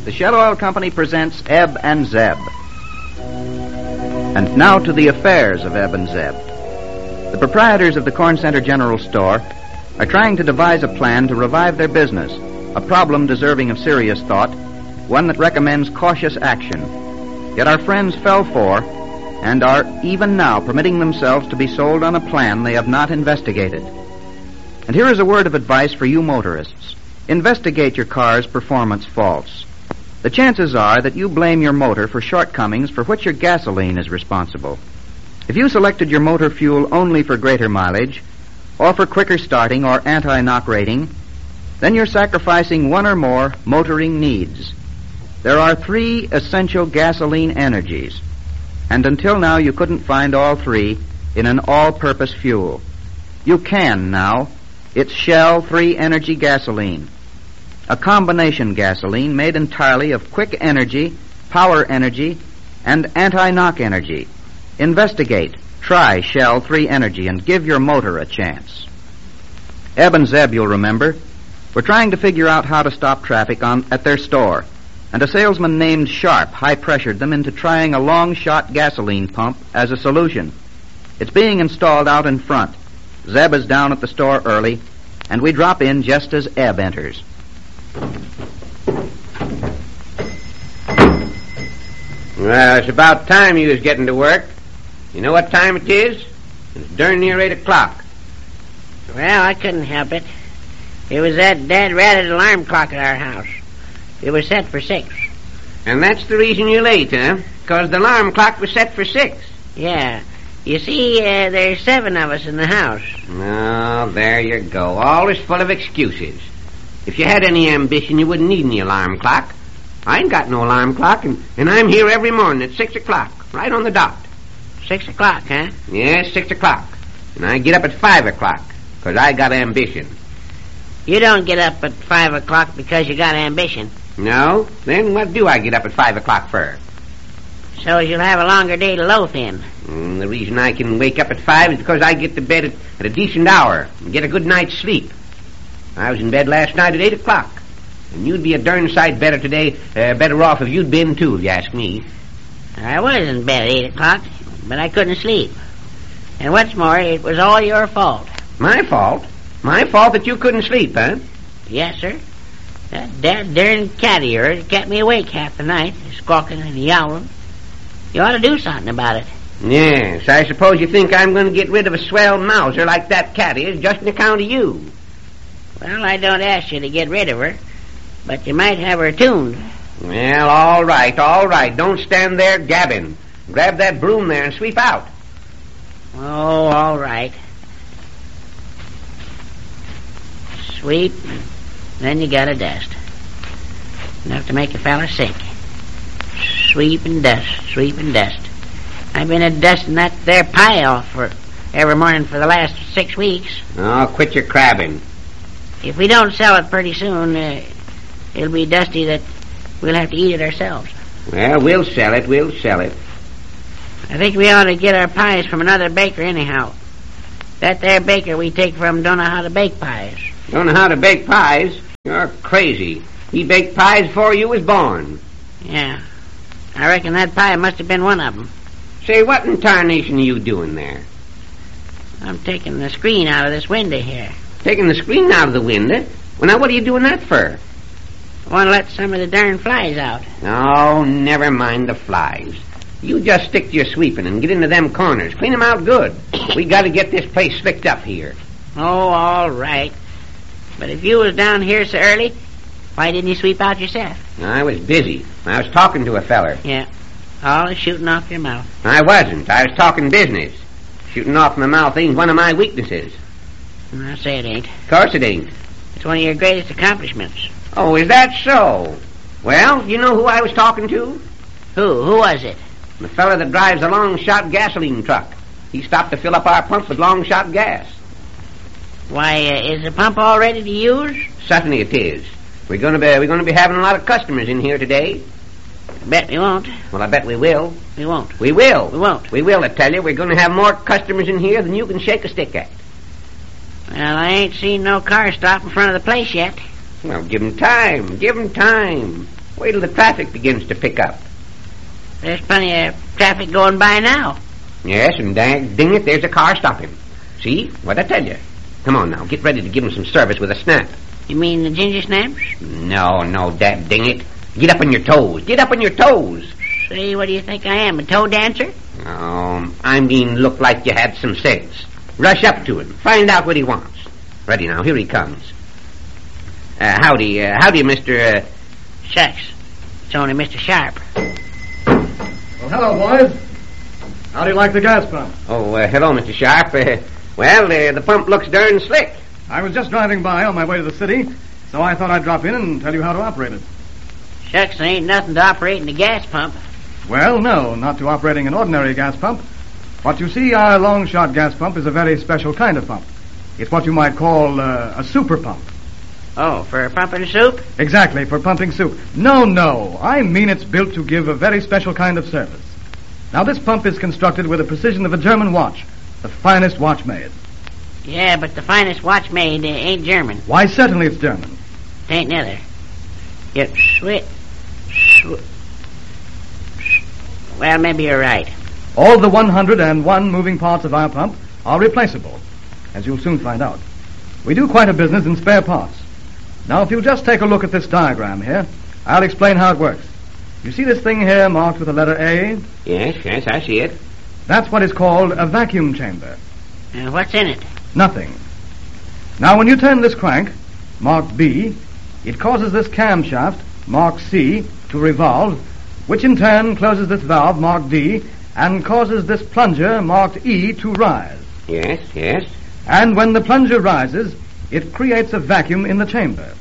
the Shell Oil Company presents Ebb and Zeb. And now to the affairs of Ebb and Zeb. The proprietors of the Corn Center General Store are trying to devise a plan to revive their business, a problem deserving of serious thought, one that recommends cautious action. Yet our friends fell for and are even now permitting themselves to be sold on a plan they have not investigated. And here is a word of advice for you motorists. Investigate your car's performance faults. The chances are that you blame your motor for shortcomings for which your gasoline is responsible. If you selected your motor fuel only for greater mileage, or for quicker starting or anti-knock rating, then you're sacrificing one or more motoring needs. There are 3 essential gasoline energies, and until now you couldn't find all 3 in an all-purpose fuel. You can now. It's Shell 3-Energy gasoline, a combination gasoline made entirely of quick energy, power energy, and anti-knock energy. Investigate, try Shell 3-Energy, and give your motor a chance. Ebb and Zeb, you'll remember, were trying to figure out how to stop traffic at their store, and a salesman named Sharp high-pressured them into trying a long-shot gasoline pump as a solution. It's being installed out in front. Zeb is down at the store early, and we drop in just as Ebb enters. Well, it's about time you was getting to work. You know what time it is? It's darn near 8 o'clock. Well, I couldn't help it. It was that dad-ratted alarm clock at our house. It was set for 6. And that's the reason you're late, huh? Because the alarm clock was set for 6. Yeah. You see, there's 7 of us in the house. Oh, there you go. Always full of excuses. If you had any ambition, you wouldn't need any alarm clock. I ain't got no alarm clock, and I'm here every morning at 6 o'clock, right on the dot. 6 o'clock, huh? Yes, 6 o'clock. And I get up at 5 o'clock, because I got ambition. You don't get up at 5 o'clock because you got ambition. No? Then what do I get up at 5 o'clock for? So you'll have a longer day to loaf in. The reason I can wake up at 5 is because I get to bed at a decent hour and get a good night's sleep. I was in bed last night at 8 o'clock. And you'd be a darn sight better today, better off if you'd been too, if you ask me. I was in bed at 8 o'clock, but I couldn't sleep. And what's more, it was all your fault. My fault? My fault that you couldn't sleep, huh? Yes, sir. That darn cat of yours kept me awake half the night, squawking and yowling. You ought to do something about it. Yes, I suppose you think I'm going to get rid of a swell mouser like that cat is just on account of you. Well, I don't ask you to get rid of her, but you might have her tuned. Well, all right. Don't stand there gabbing. Grab that broom there and sweep out. Oh, all right. Sweep, then you gotta dust. Enough to make a fella sick. Sweep and dust. I've been a-dusting that there pie off for every morning for the last 6 weeks. Oh, quit your crabbing. If we don't sell it pretty soon, it'll be dusty that we'll have to eat it ourselves. Well, we'll sell it. I think we ought to get our pies from another baker anyhow. That there baker we take from don't know how to bake pies. Don't know how to bake pies? You're crazy. He baked pies before you was born. Yeah. I reckon that pie must have been one of them. Say, what in tarnation are you doing there? I'm taking the screen out of this window here. Taking the screen out of the window? Well, now, what are you doing that for? I want to let some of the darn flies out. Oh, never mind the flies. You just stick to your sweeping and get into them corners. Clean them out good. We got to get this place slicked up here. Oh, all right. But if you was down here so early, why didn't you sweep out yourself? I was busy. I was talking to a feller. Yeah. All is shooting off your mouth. I wasn't. I was talking business. Shooting off my mouth ain't one of my weaknesses. I say it ain't. Of course it ain't. It's one of your greatest accomplishments. Oh, is that so? Well, you know who I was talking to? Who was it? The fella that drives a long-shot gasoline truck. He stopped to fill up our pump with long-shot gas. Why, is the pump all ready to use? Certainly it is. We're going to be having a lot of customers in here today. I bet we won't. Well, I bet we will. We won't. We will. We won't. We will, I tell you. We're going to have more customers in here than you can shake a stick at. Well, I ain't seen no car stop in front of the place yet. Well, give 'em time. Give 'em time. Wait till the traffic begins to pick up. There's plenty of traffic going by now. Yes, and dang it, there's a car stopping. See? What'd I tell you? Come on now, get ready to give him some service with a snap. You mean the ginger snaps? No, dang it. Get up on your toes. Get up on your toes. Say, what do you think I am, a toe dancer? I mean, look like you had some sense. Rush up to him. Find out what he wants. Ready now, here he comes. Howdy, Mr. Shucks. It's only Mr. Sharp. Well, hello, boys. How do you like the gas pump? Oh, hello, Mr. Sharp. The pump looks darn slick. I was just driving by on my way to the city, so I thought I'd drop in and tell you how to operate it. Shucks, there ain't nothing to operating a gas pump. Well, no, not to operating an ordinary gas pump. But you see, our long-shot gas pump is a very special kind of pump. It's what you might call a super pump. Oh, for pumping soup? Exactly, for pumping soup. No, I mean it's built to give a very special kind of service. Now, this pump is constructed with the precision of a German watch, the finest watch made. Yeah, but the finest watch made ain't German. Why, certainly it's German. It ain't neither. Yet Well, maybe you're right. All the 101 moving parts of our pump are replaceable, as you'll soon find out. We do quite a business in spare parts. Now, if you'll just take a look at this diagram here, I'll explain how it works. You see this thing here marked with the letter A? Yes, I see it. That's what is called a vacuum chamber. What's in it? Nothing. Now, when you turn this crank, marked B, it causes this camshaft, marked C, to revolve, which in turn closes this valve, marked D, and causes this plunger, marked E, to rise. Yes. And when the plunger rises, it creates a vacuum in the chamber.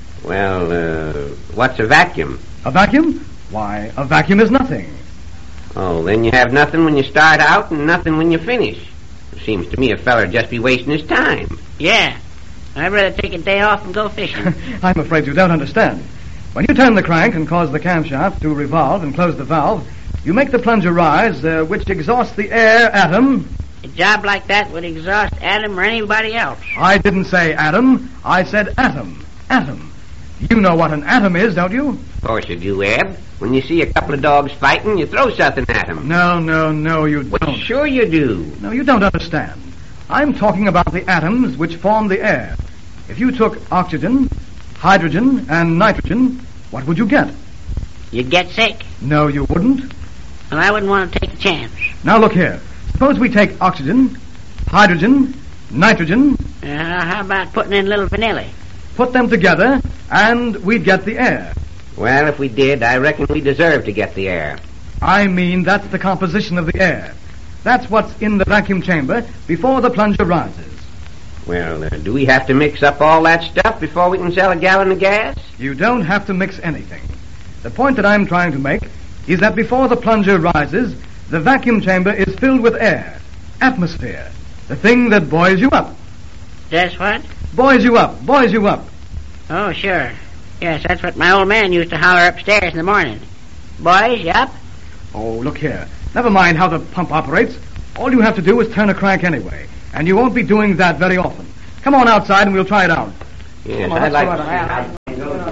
Well, what's a vacuum? A vacuum? Why, a vacuum is nothing. Oh, then you have nothing when you start out and nothing when you finish. It seems to me a feller'd just be wasting his time. Yeah. I'd rather take a day off and go fishing. I'm afraid you don't understand. When you turn the crank and cause the camshaft to revolve and close the valve, you make the plunger rise, which exhausts the air atom. A job like that would exhaust Adam or anybody else. I didn't say atom. I said atom. Atom. You know what an atom is, don't you? Of course you do, Eb. When you see a couple of dogs fighting, you throw something at them. No, you don't. Well, sure you do. No, you don't understand. I'm talking about the atoms which form the air. If you took oxygen, hydrogen, and nitrogen, what would you get? You'd get sick. No, you wouldn't. Well, I wouldn't want to take a chance. Now, look here. Suppose we take oxygen, hydrogen, nitrogen. How about putting in a little vanilla? Put them together, and we'd get the air. Well, if we did, I reckon we deserve to get the air. I mean, that's the composition of the air. That's what's in the vacuum chamber before the plunger rises. Well, do we have to mix up all that stuff before we can sell a gallon of gas? You don't have to mix anything. The point that I'm trying to make is that before the plunger rises, the vacuum chamber is filled with air, atmosphere, the thing that buoys you up. That's what? Buoys you up. Oh, sure. Yes, that's what my old man used to holler upstairs in the morning. Boys, you up? Oh, look here. Never mind how the pump operates. All you have to do is turn a crank anyway, and you won't be doing that very often. Come on outside and we'll try it out. Yes, on, I'd like let's to go see right how around. it goes.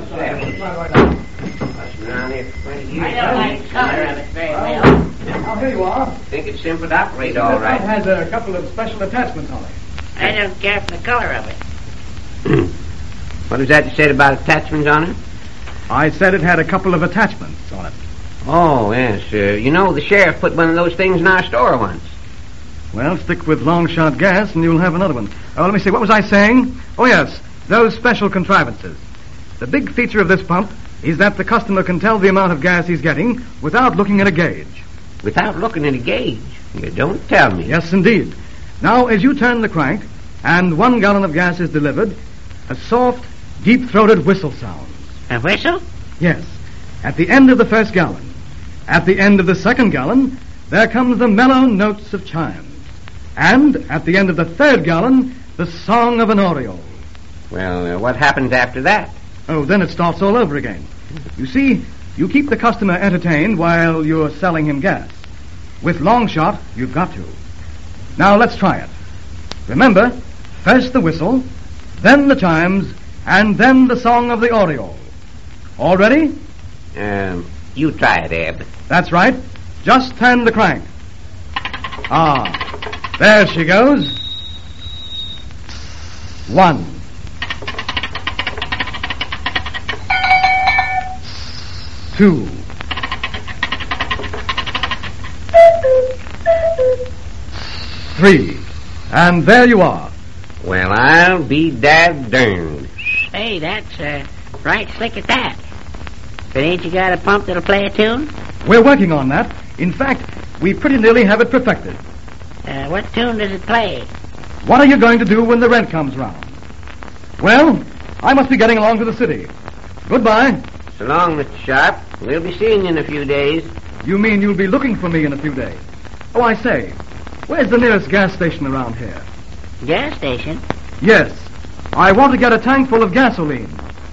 I don't like the color of it very well. Oh, here you are. I think it's simple to operate all The pump right. has a couple of special attachments on it. I don't care for the color of it. What was that you said about attachments on it? I said it had a couple of attachments on it. Oh, yes. You know, the sheriff put one of those things in our store once. Well, stick with long-shot gas and you'll have another one. Oh, let me see. What was I saying? Oh, yes. Those special contrivances. The big feature of this pump is that the customer can tell the amount of gas he's getting without looking at a gauge. Without looking at a gauge? You don't tell me. Yes, indeed. Now, as you turn the crank and 1 gallon of gas is delivered, a soft, deep-throated whistle sounds. A whistle? Yes. At the end of the first gallon. At the end of the second gallon, there comes the mellow notes of chimes. And at the end of the third gallon, the song of an oriole. Well, what happens after that? Oh, then it starts all over again. You see, you keep the customer entertained while you're selling him gas. With Longshot, you've got to. Now, let's try it. Remember, first the whistle, then the chimes, and then the song of the oriole. All ready? You try it, Eb. That's right. Just turn the crank. There she goes. 1. 2. 3. And there you are. Well, I'll be dad darned. Hey, that's right slick at that. But ain't you got a pump that'll play a tune? We're working on that. In fact, we pretty nearly have it perfected. What tune does it play? What are you going to do when the rent comes round? Well, I must be getting along to the city. Goodbye. So long, Mr. Sharp. We'll be seeing you in a few days. You mean you'll be looking for me in a few days? Oh, I say, where's the nearest gas station around here? Gas station? Yes. I want to get a tank full of gasoline.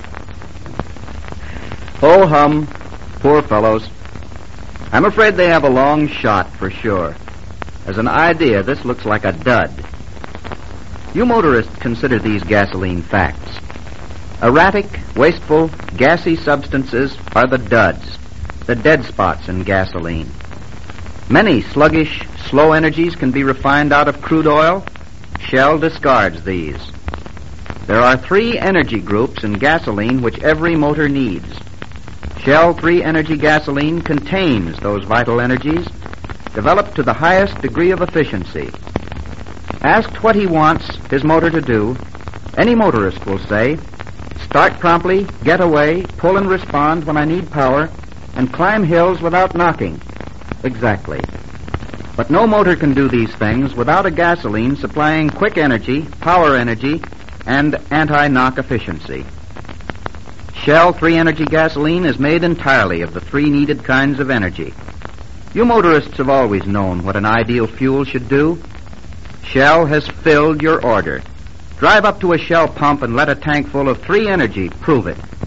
Ho hum. Poor fellows. I'm afraid they have a long shot for sure. As an idea, this looks like a dud. You motorists consider these gasoline facts. Erratic, wasteful, gassy substances are the duds, the dead spots in gasoline. Many sluggish, slow energies can be refined out of crude oil. Shell discards these. There are 3 energy groups in gasoline which every motor needs. Shell 3-energy gasoline contains those vital energies, developed to the highest degree of efficiency. Asked what he wants his motor to do, any motorist will say, start promptly, get away, pull and respond when I need power, and climb hills without knocking. Exactly. But no motor can do these things without a gasoline supplying quick energy, power energy, and anti-knock efficiency. Shell 3-energy gasoline is made entirely of the 3 needed kinds of energy. You motorists have always known what an ideal fuel should do. Shell has filled your order. Drive up to a Shell pump and let a tank full of 3-energy prove it.